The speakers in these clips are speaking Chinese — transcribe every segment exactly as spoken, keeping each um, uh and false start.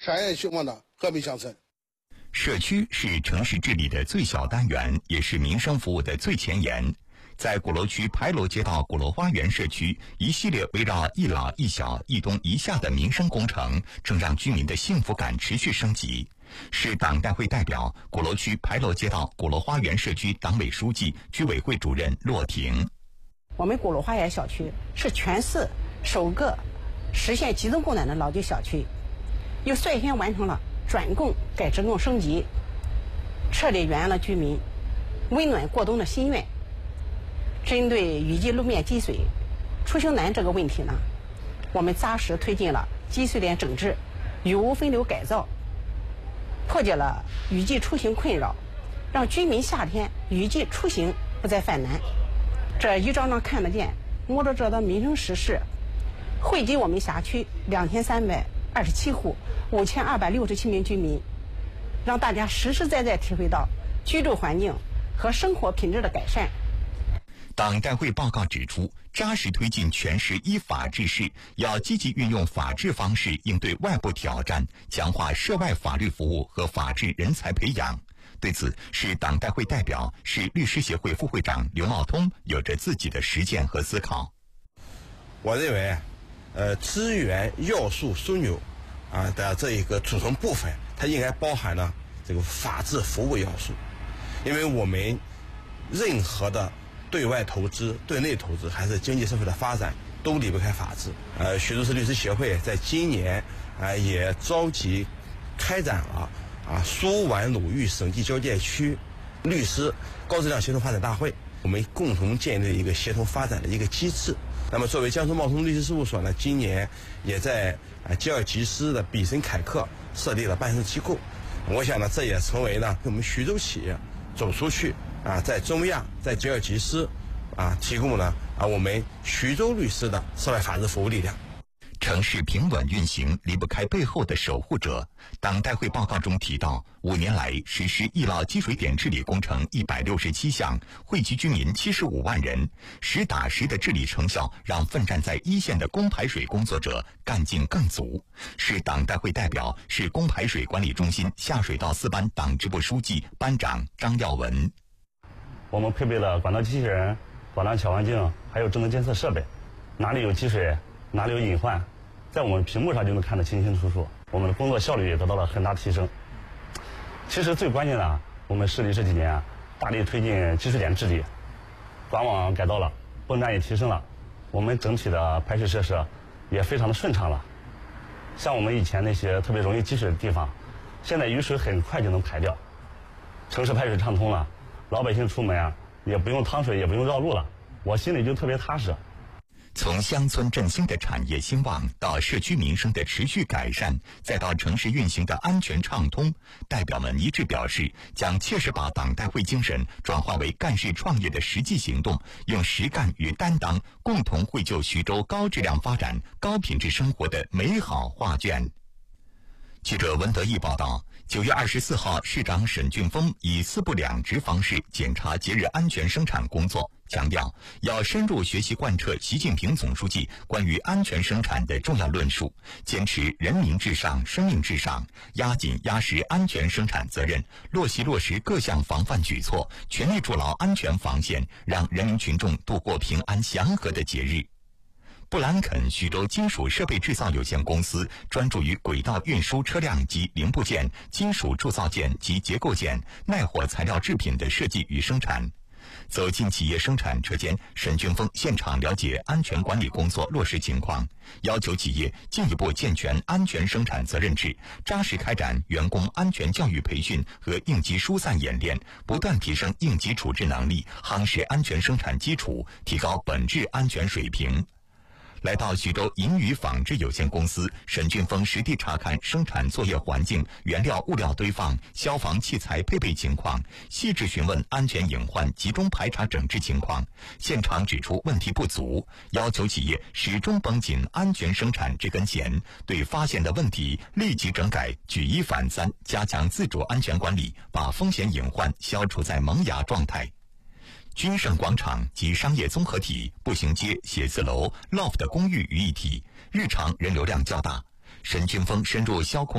山野兴旺的和平乡村。 社区是城市治理的最小单元，也是民生服务的最前沿。在鼓楼区牌楼街道鼓楼花园社区，一系列围绕一老一小一东一下的民生工程，正让居民的幸福感持续升级。市党代会代表、鼓楼区牌楼街道鼓楼花园社区党委书记、居委会主任骆婷。 我们鼓楼花园小区是全市首个实现集中供暖的老旧小区，又率先完成了转供改职能升级，彻底圆了居民温暖过冬的心愿。针对雨季路面积水、出行难这个问题呢，我们扎实推进了积水点整治、雨污分流改造，破解了雨季出行困扰，让居民夏天雨季出行不再犯难。这一张张看得见、摸得着的民生实事，惠及我们辖区两千三百二十七户、五千二百六十七名居民，让大家实实在在体会到居住环境和生活品质的改善。 党代会报告指出，扎实推进全市依法治市，要积极运用法治方式应对外部挑战，强化涉外法律服务和法治人才培养。对此，市党代会代表、市律师协会副会长刘茂通有着自己的实践和思考。 我认为，呃，资源要素枢纽啊的这一个组成部分，它应该包含了这个法治服务要素，因为我们任何的对外投资、对内投资，还是经济社会的发展，都离不开法治。呃，徐州市律师协会在今年啊、呃、也召集开展了啊苏皖鲁豫省际交界区律师高质量协同发展大会，我们共同建立一个协同发展的一个机制。那么，作为江苏茂通律师事务所呢，今年也在啊吉尔吉斯的比什凯克设立了办事机构。我想呢，这也成为呢我们徐州企业走出去啊，在中亚、在吉尔吉斯啊，提供了啊我们徐州律师的涉外法治服务力量。 城市平稳运行离不开背后的守护者。党代会报告中提到，五年来实施易涝积水点治理工程一百六十七项，惠及居民七十五万人。实打实的治理成效，让奋战在一线的供排水工作者干劲更足。市党代会代表、市供排水管理中心下水道四班党支部书记、班长张耀文。 我们配备了管道机器人、管道瞧望镜，还有智能监测设备，哪里有积水，哪里有隐患，在我们屏幕上就能看得清清楚楚，我们的工作效率也得到了很大提升。其实最关键的啊，我们市里这几年啊，大力推进积水点治理，管网改造了，泵站也提升了，我们整体的排水设施也非常的顺畅了。像我们以前那些特别容易积水的地方，现在雨水很快就能排掉，城市排水畅通了，老百姓出门啊也不用趟水，也不用绕路了，我心里就特别踏实。 从乡村振兴的产业兴旺，到社区民生的持续改善，再到城市运行的安全畅通，代表们一致表示，将切实把党代会精神转化为干事创业的实际行动，用实干与担当，共同绘就徐州高质量发展、高品质生活的美好画卷。记者文德义报道，九月二十四号，市长沈俊峰以四不两直方式检查节日安全生产工作，强调要深入学习贯彻习近平总书记关于安全生产的重要论述，坚持人民至上、生命至上，压紧压实安全生产责任，落细落实各项防范举措，全力筑牢安全防线，让人民群众度过平安祥和的节日。布兰肯徐州金属设备制造有限公司专注于轨道运输车辆及零部件、金属铸造件及结构件、耐火材料制品的设计与生产。走进企业生产车间，沈俊峰现场了解安全管理工作落实情况，要求企业进一步健全安全生产责任制，扎实开展员工安全教育培训和应急疏散演练，不断提升应急处置能力，夯实安全生产基础，提高本质安全水平。来到徐州银宇纺织有限公司，沈俊峰实地查看生产作业环境、原料物料堆放、消防器材配备情况，细致询问安全隐患集中排查整治情况，现场指出问题不足，要求企业始终绷紧安全生产这根弦，对发现的问题立即整改，举一反三，加强自主安全管理，把风险隐患消除在萌芽状态。君盛广场及商业综合体、步行街、写字楼、loft 公寓于一体，日常人流量较大。沈俊峰深入消控室、商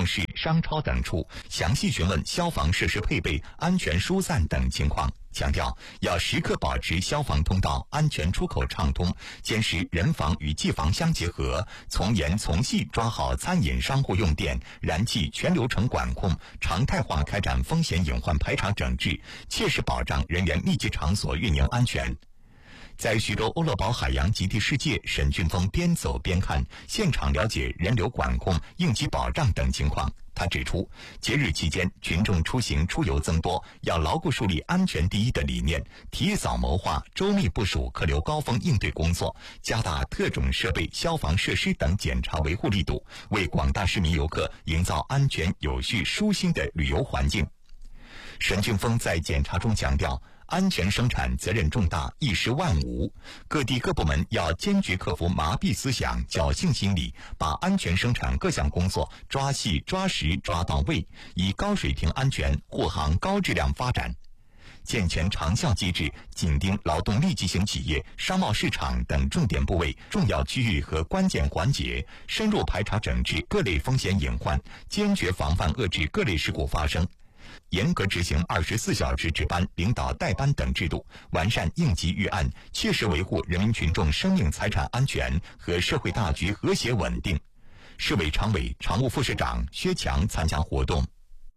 商超等处，详细询问消防设施配备、安全疏散等情况，强调要时刻保持消防通道安全出口畅通，坚持人防与技防相结合，从严从细抓好餐饮商户用电、燃气全流程管控，常态化开展风险隐患排查整治，切实保障人员密集场所运营安全。在徐州欧乐宝海洋极地世界，沈俊峰边走边看，现场了解人流管控、应急保障等情况。他指出，节日期间群众出行出游增多，要牢固树立安全第一的理念，提早谋划、周密部署客流高峰应对工作，加大特种设备、消防设施等检查维护力度，为广大市民游客营造安全、有序、舒心的旅游环境。沈俊峰在检查中强调，安全生产责任重大，一时万无，各地各部门要坚决克服麻痹思想、侥幸心理，把安全生产各项工作抓细、抓实、抓到位，以高水平安全护航高质量发展。健全长效机制，紧盯劳动密集型企业、商贸市场等重点部位、重要区域和关键环节，深入排查整治各类风险隐患，坚决防范遏制各类事故发生。严格执行二十四小时值班、领导带班等制度，完善应急预案，切实维护人民群众生命财产安全和社会大局和谐稳定。市委常委、常务副市长薛强参加活动。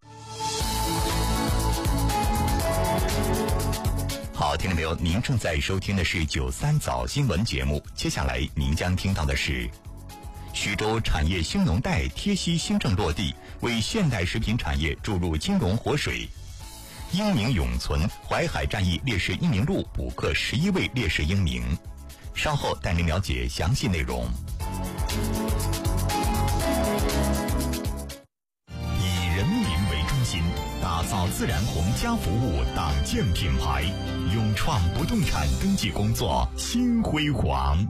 好，听众朋友，您正在收听的是九三早新闻节目，接下来您将听到的是徐州产业兴农带贴息新政落地，为现代食品产业注入金融活水。英名永存，淮海战役烈士英名录补刻十一位烈士英名。稍后带您了解详细内容。以人民为中心，打造自然红家服务党建品牌，勇创不动产登记工作新辉煌。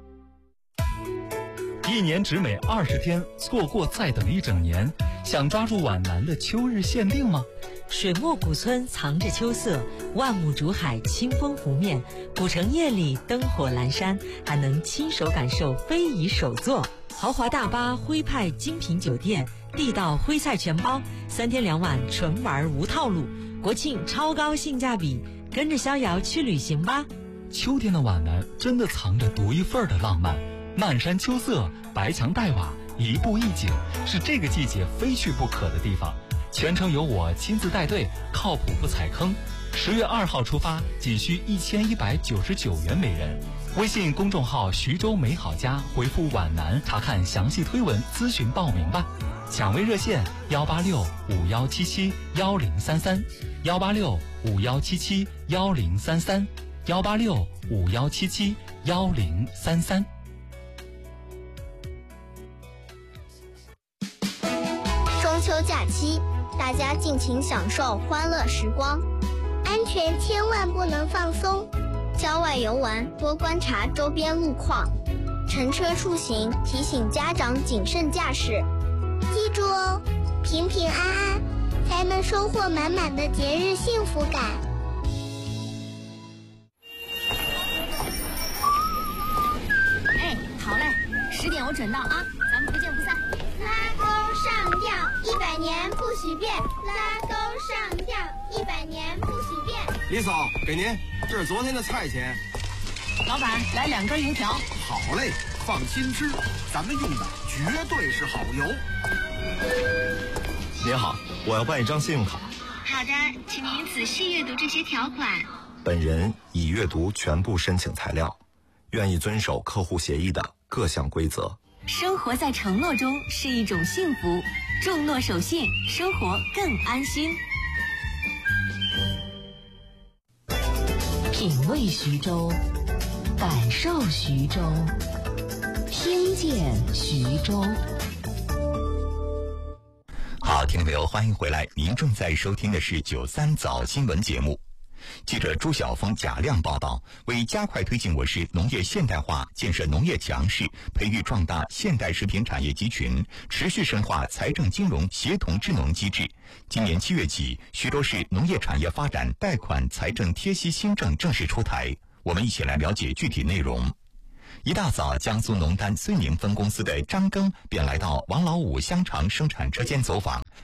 一年只美二十天，错过再等一整年。想抓住皖南的秋日限定吗？ 水墨古村藏着秋色，万亩竹海清风湖面，古城夜里灯火阑珊，还能亲手感受非遗手作。豪华大巴徽派精品酒店，地道徽菜全包，三天两晚纯玩无套路，国庆超高性价比，跟着逍遥去旅行吧。 秋天的皖南真的藏着独一份的浪漫，漫山秋色，白墙黛瓦，一步一景，是这个季节非去不可的地方。全程由我亲自带队，靠谱不踩坑。十月二号出发，仅需一千一百九十九元每人。微信公众号徐州美好家回复皖南查看详细推文，咨询报名吧。抢位热线幺八六五幺七七幺零三三幺八六五幺七七幺零三三幺八六五幺七七幺零三三。 中秋假期，大家尽情享受欢乐时光，安全千万不能放松。郊外游玩多观察周边路况，乘车出行提醒家长谨慎驾驶。记住哦，平平安安才能收获满满的节日幸福感。 哎，好嘞，十点我准到啊，咱们不见不散。 拉钩上吊，一百年不许变。拉钩上吊，一百年不许变。 李嫂，给您，这是昨天的菜钱。 老板，来两根油条。 好嘞，放心吃，咱们用的绝对是好油。 您好，我要办一张信用卡。 好的，请您仔细阅读这些条款。 本人已阅读全部申请材料，愿意遵守客户协议的各项规则。 生活在承诺中是一种幸福，重诺守信，生活更安心。 品味徐州，感受徐州，听见徐州。 好，听众朋友，欢迎回来，您正在收听的是九三早新闻节目。记者朱晓峰、贾亮报道，为加快推进我市农业现代化，建设农业强市，培育壮大现代食品产业集群，持续深化财政金融协同支农机制。今年七月起，徐州市农业产业发展贷款财政贴息新政正式出台。我们一起来了解具体内容。一大早，江苏农丹绥宁分公司的张庚便来到王老五香肠生产车间走访，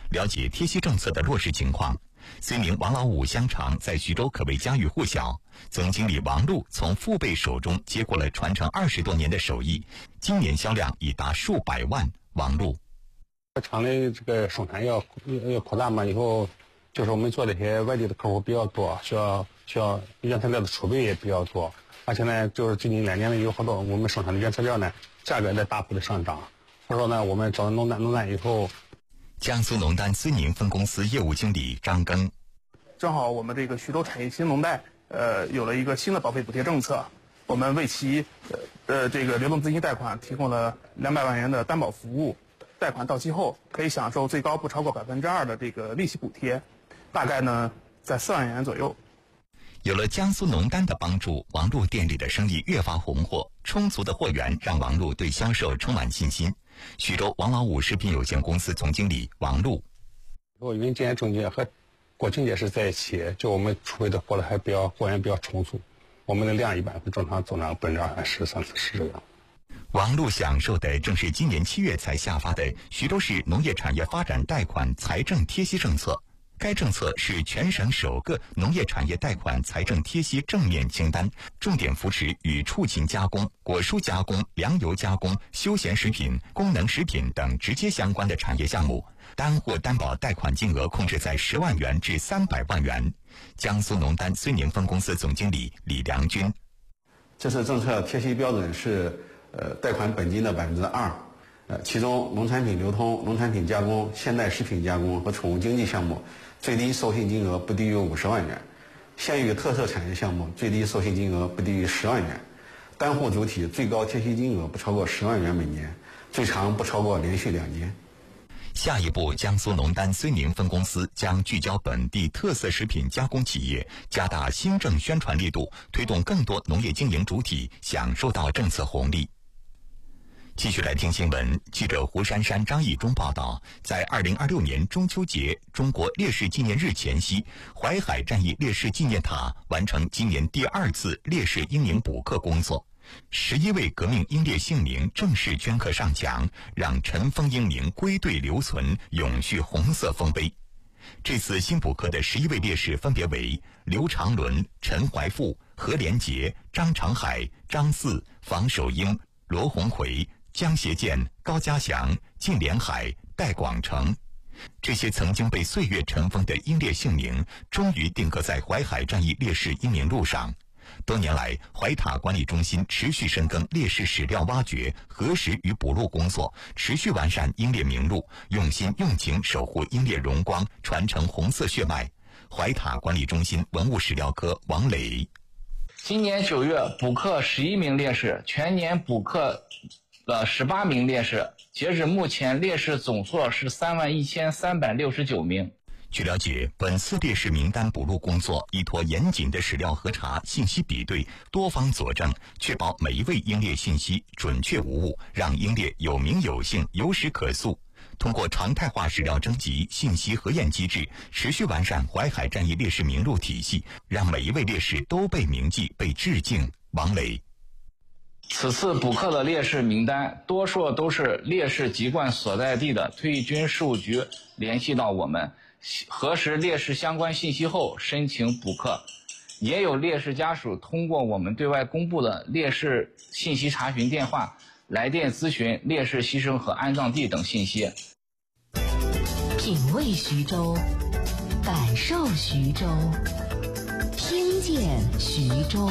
了解贴息政策的落实情况。虽名王老五香肠在徐州可谓家喻户晓，总经理王璐从父辈手中接过了传承二十多年的手艺，今年销量已达数百万。王璐， 厂内这个生产要要扩大嘛，以后就是我们做这些外地的客户比较多，需要需要原材料的储备也比较多，而且呢，就是最近两年呢，有好多我们生产的原材料呢，价格在大幅的上涨，所以说呢，我们找农单农单以后。 江苏农单绥宁分公司业务经理张庚， 正好我们这个徐州产业新农贷呃有了一个新的保费补贴政策，我们为其呃呃这个流动资金贷款提供了两百万元的担保服务，贷款到期后可以享受最高不超过百分之二的这个利息补贴，大概呢在四万元左右。 有了江苏农单的帮助，王璐店里的生意越发红火，充足的货源让王璐对销售充满信心。徐州王老五食品有限公司总经理王璐， 我因为今年中介和国庆节是在一起，就我们储备的货还比较货源比较充足，我们的量一般会正常增长百分之二三十、三四十这样。 王璐享受的正是今年七月才下发的徐州市农业产业发展贷款财政贴息政策。该政策是全省首个农业产业贷款财政贴息正面清单，重点扶持与畜禽加工、果蔬加工、粮油加工、休闲食品、功能食品等直接相关的产业项目，单货担保贷款金额控制在十万元至三百万元。江苏农单绥宁分公司总经理李良军， 这次政策贴息标准是呃贷款本金的百分之二，呃其中农产品流通、农产品加工、现代食品加工和宠物经济项目最低授信金额不低于五十万元，县域特色产业项目最低授信金额不低于十万元，单户主体最高贴息金额不超过十万元每年，最长不超过连续两年。 下一步，江苏农单绥宁分公司将聚焦本地特色食品加工企业，加大新政宣传力度，推动更多农业经营主体享受到政策红利。继续来听新闻，记者胡珊珊、张义忠报道，在二零二六年中秋节中国烈士纪念日前夕，淮海战役烈士纪念塔完成今年第二次烈士英灵补刻工作，十一位革命英烈姓名正式镌刻上墙，让尘封英名归队留存，永续红色丰碑。这次新补刻的十一位烈士分别为刘长伦、陈怀富、何连杰、张长海、张四、房守英、罗红奎、江协建、高家祥、靳连海、戴广成。这些曾经被岁月尘封的英烈姓名，终于定格在淮海战役烈士英名录上。多年来，怀塔管理中心持续深耕烈士史料挖掘、核实与补录工作，持续完善英烈名录，用心用情守护英烈荣光，传承红色血脉。怀塔管理中心文物史料科王磊， 今年九月补刻十一名烈士，全年补刻了十八名烈士，截止目前烈士总数是三万一千三百六十九名。 据了解，本次烈士名单补录工作依托严谨的史料核查、信息比对、多方佐证，确保每一位英烈信息准确无误，让英烈有名有姓、有史可溯。通过常态化史料征集、信息核验机制，持续完善淮海战役烈士名录体系，让每一位烈士都被铭记、被致敬。王磊， 此次补刻的烈士名单，多数都是烈士籍贯所在地的退役军事务局联系到我们，核实烈士相关信息后申请补刻，也有烈士家属通过我们对外公布的烈士信息查询电话来电咨询烈士牺牲和安葬地等信息。 品味徐州，感受徐州，听见徐州。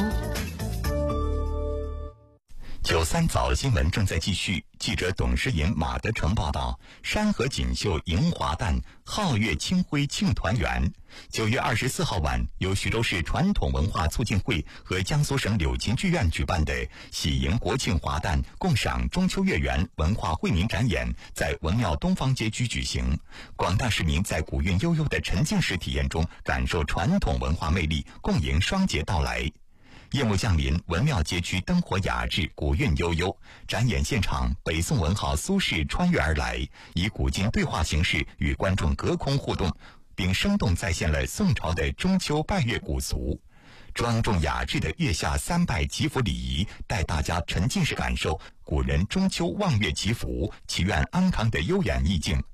九三早新闻正在继续。记者董诗颖、马德成报道：山河锦绣迎华诞，皓月清辉庆团圆。九月二十四号晚，由徐州市传统文化促进会和江苏省柳琴剧院举办的喜迎国庆华诞、共赏中秋月圆文化惠民展演在文庙东方街区举行。广大市民在古韵悠悠的沉浸式体验中，感受传统文化魅力，共迎双节到来。夜幕降临，文庙街区灯火雅致，古韵悠悠。展演现场，北宋文豪苏轼穿越而来，以古今对话形式与观众隔空互动，并生动再现了宋朝的中秋拜月古俗。庄重雅致的月下三拜祈福礼仪，带大家沉浸式感受古人中秋望月祈福、祈愿安康的悠远意境。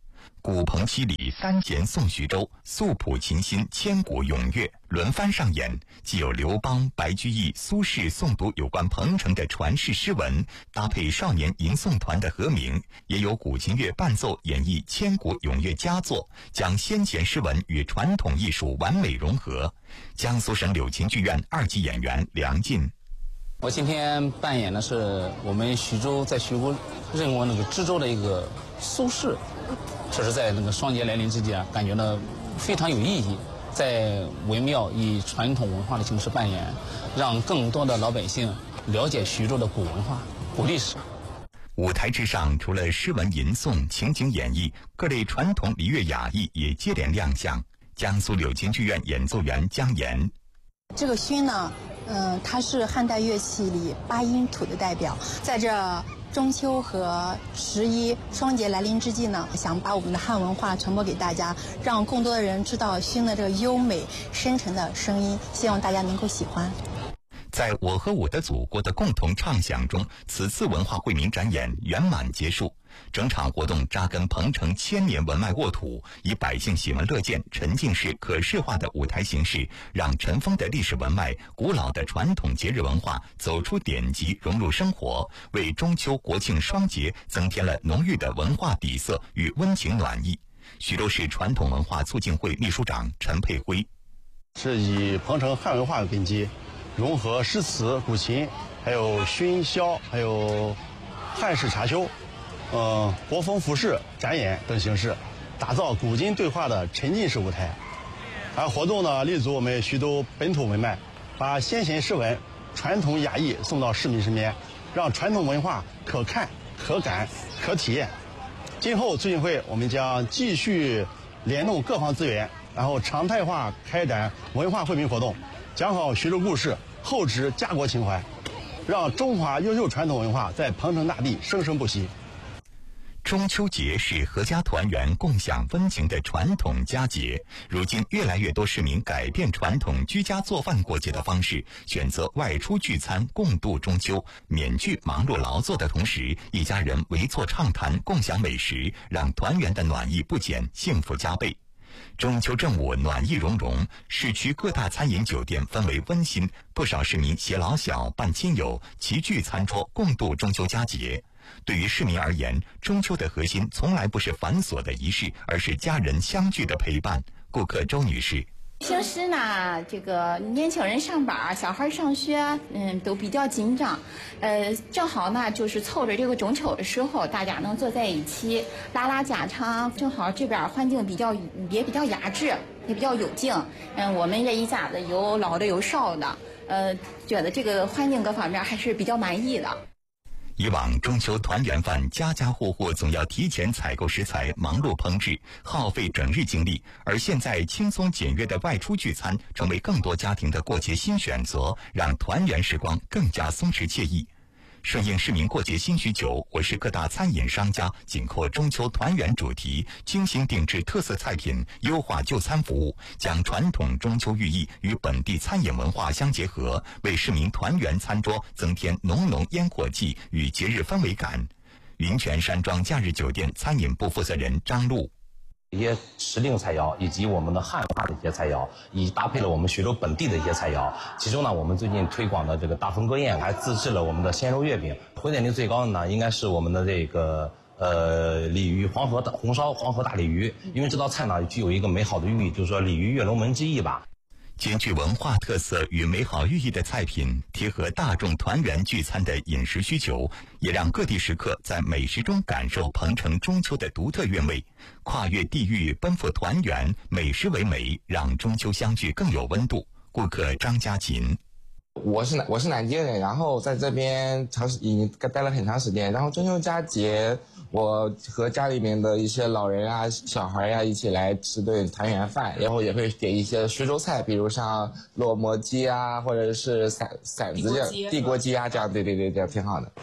鼓棚七里三弦送徐州，素朴琴心千古咏月轮番上演，既有刘邦、白居易、苏轼诵读有关彭城的传世诗文，搭配少年吟诵团的和鸣，也有古琴乐伴奏演绎千古咏月佳作，将先贤诗文与传统艺术完美融合。江苏省柳琴剧院二级演员梁进。 我今天扮演的是我们徐州在徐州任务那个知州的一个苏轼，这是在那个双节来临之际啊，感觉呢非常有意义，在文庙以传统文化的形式扮演，让更多的老百姓了解徐州的古文化、古历史。 舞台之上，除了诗文吟诵、情景演绎，各类传统礼乐雅艺也接连亮相。江苏柳琴剧院演奏员姜岩。 这个埙呢，嗯、呃，它是汉代乐器里八音土的代表，在这中秋和十一双节来临之际呢，想把我们的汉文化传播给大家，让更多的人知道埙的这个优美深沉的声音，希望大家能够喜欢。 在我和我的祖国的共同畅想中，此次文化惠民展演圆满结束。整场活动扎根彭城千年文脉沃土，以百姓喜闻乐见、沉浸式可视化的舞台形式，让尘封的历史文脉、古老的传统节日文化走出典籍，融入生活，为中秋国庆双节增添了浓郁的文化底色与温情暖意。徐州市传统文化促进会秘书长陈佩辉： 是以彭城汉文化为根基，融合诗词、古琴，还有埙箫，还有汉式茶修。呃，国风服饰展演等形式，打造古今对话的沉浸式舞台。而活动呢，立足我们徐州本土文脉，把先贤诗文、传统雅艺送到市民身边，让传统文化可看、可感、可体验。今后促进会我们将继续联动各方资源，然后常态化开展文化惠民活动，讲好徐州故事，厚植家国情怀，让中华优秀传统文化在彭城大地生生不息。 中秋节是阖家团圆、共享温情的传统佳节。如今，越来越多市民改变传统居家做饭过节的方式，选择外出聚餐，共度中秋，免去忙碌劳作的同时，一家人围坐畅谈，共享美食，让团圆的暖意不减，幸福加倍。中秋正午暖意融融，市区各大餐饮酒店氛围温馨，不少市民携老小伴亲友齐聚餐桌，共度中秋佳节。对于市民而言，中秋的核心从来不是繁琐的仪式，而是家人相聚的陪伴。顾客周女士： 平时呢，这个年轻人上班，小孩上学，嗯，都比较紧张。呃，正好呢，就是凑着这个中秋的时候，大家能坐在一起拉拉家常。正好这边环境比较也比较雅致，也比较有劲。嗯，我们这一家子有老的有少的，呃，觉得这个环境各方面还是比较满意的。 以往中秋团圆饭，家家户户总要提前采购食材，忙碌烹制，耗费整日精力。而现在轻松简约的外出聚餐，成为更多家庭的过节新选择，让团圆时光更加松弛惬意。顺应市民过节新需求，我市各大餐饮商家紧扣中秋团圆主题，精心定制特色菜品，优化就餐服务，将传统中秋寓意与本地餐饮文化相结合，为市民团圆餐桌增添浓浓烟火气与节日氛围感。云泉山庄假日酒店餐饮部负责人张璐： 一些时令菜肴以及我们的汉化的一些菜肴，以搭配了我们徐州本地的一些菜肴。其中呢，我们最近推广的这个大风歌宴，还自制了我们的鲜肉月饼。回点率最高的呢，应该是我们的这个呃鲤鱼黄河红烧黄河大鲤鱼，因为这道菜呢具有一个美好的寓意，就是说鲤鱼跃龙门之意吧。 兼具文化特色与美好寓意的菜品，贴合大众团圆聚餐的饮食需求，也让各地食客在美食中感受彭城中秋的独特韵味。跨越地域，奔赴团圆，美食为美，让中秋相聚更有温度。顾客张家琴： 我是南我是南京人，然后在这边长时已经待了很长时间。然后中秋佳节，我和家里面的一些老人啊、小孩呀、啊、一起来吃顿团圆饭，然后也会点一些徐州菜，比如像烙馍鸡啊，或者是馓馓子这样、地锅鸡啊这样，对对对，这样挺好的。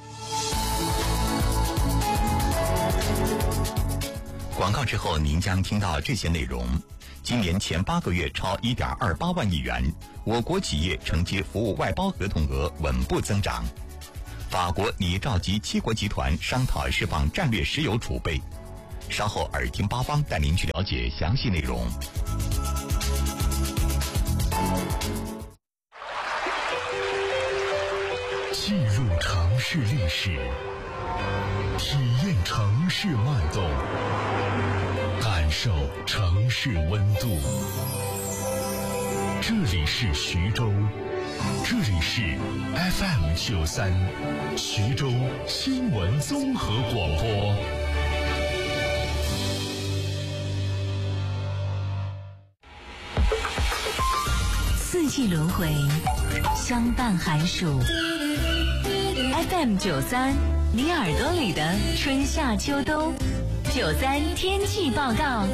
广告之后，您将听到这些内容。今年前八个月超 一点二八万亿元，我国企业承接服务外包合同额稳步增长。法国拟召集七国集团商讨释放战略石油储备。 稍后耳听八方带您去了解详细内容。 进入城市历史，体验城市脉动，感受城市温度。这里是徐州，这里是 F M 九三，徐州新闻综合广播。 四季轮回，相伴寒暑。F M 九三，你耳朵里的春夏秋冬。九三天气报告。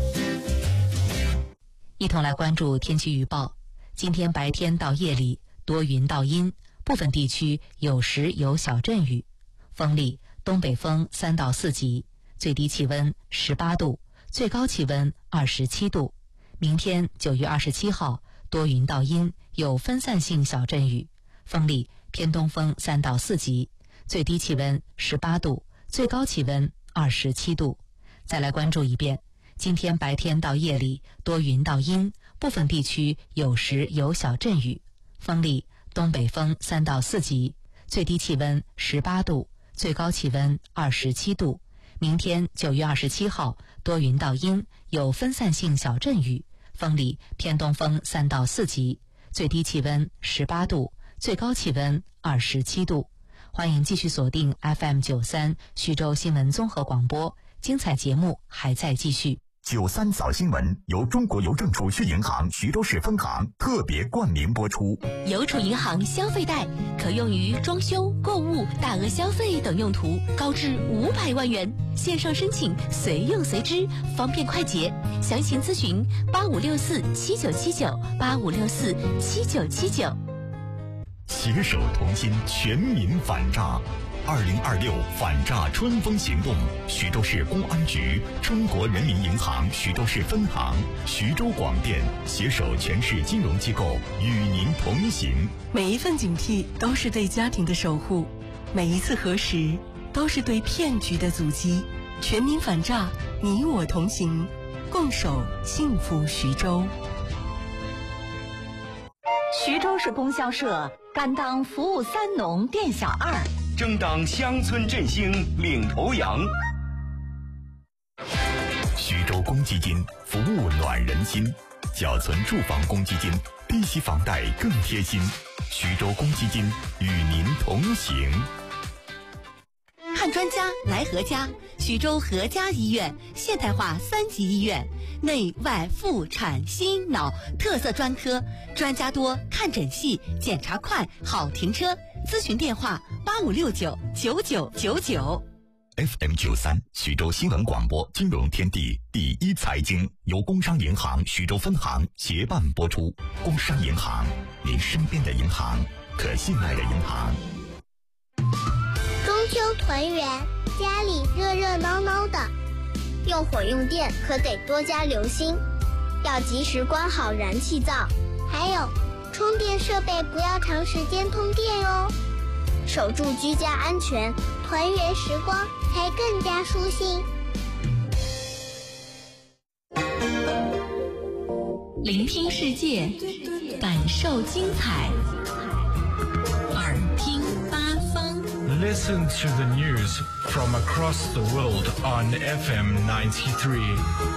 一同来关注天气预报。今天白天到夜里多云到阴，部分地区有时有小阵雨，风力东北风三到四级，最低气温十八度，最高气温二十七度。明天九月二十七号多云到阴，有分散性小阵雨，风力偏东风三到四级，最低气温十八度，最高气温二十七度。再来关注一遍。今天白天到夜里多云到阴，部分地区有时有小阵雨，风力东北风三到四级，最低气温十八度，最高气温二十七度。明天九月二十七号多云到阴，有分散性小阵雨，风力偏东风三到四级，最低气温十八度，最高气温二十七度。欢迎继续锁定 F M 九三徐州新闻综合广播，精彩节目还在继续。 九三早新闻由中国邮政储蓄银行徐州市分行特别冠名播出。 邮储银行消费贷可用于装修、购物、大额消费等用途，高至五百万元，线上申请随用随支，方便快捷。详情咨询八五六四七九七九八五六四七九七九。 携手同心，全民反诈。二零二六反诈春风行动，徐州市公安局、中国人民银行徐州市分行、徐州广电携手全市金融机构与您同行。 每一份警惕都是对家庭的守护，每一次核实都是对骗局的阻击。全民反诈，你我同行，共守幸福徐州。 徐州市供销社甘当服务三农店小二， 争当乡村振兴领头羊。 徐州公积金服务暖人心，缴存住房公积金，低息房贷更贴心。徐州公积金与您同行。 看专家来何家，徐州何家医院现代化三级医院，内外妇产心脑特色专科，专家多，看诊细，检查快，好停车。咨询电话八五六九九九九九。 F M 九三徐州新闻广播金融天地第一财经由工商银行徐州分行协办播出。工商银行，您身边的银行，可信赖的银行。 中秋团圆，家里热热闹闹的，用火用电可得多加留心，要及时关好燃气灶，还有充电设备不要长时间通电哟。守住居家安全，团圆时光才更加舒心。 聆听世界，感受精彩，耳听八方。 Listen to the news from across the world on F M ninety-three.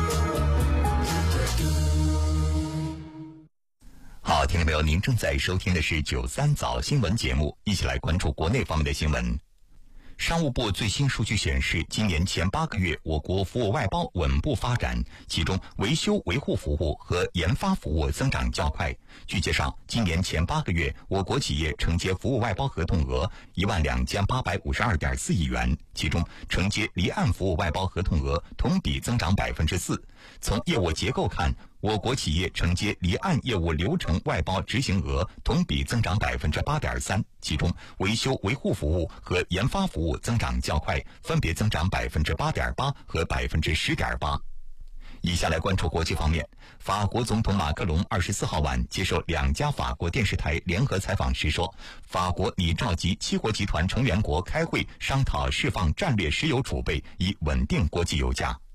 好，听众朋友，您正在收听的是九三早新闻节目，一起来关注国内方面的新闻。商务部最新数据显示，今年前八个月，我国服务外包稳步发展，其中维修维护服务和研发服务增长较快。据介绍，今年前八个月，我国企业承接服务外包合同额一万两千八百五十二点四亿元，其中承接离岸服务外包合同额同比增长百分之四。从业务结构看，我国企业承接离岸业务流程外包执行额同比增长百分之八点三，其中维修维护服务和研发服务增长较快，分别增长百分之八点八和百分之十点八。以下来关注国际方面，法国总统马克龙二十四号晚接受两家法国电视台联合采访时说，法国拟召集七国集团成员国开会，商讨释放战略石油储备，以稳定国际油价。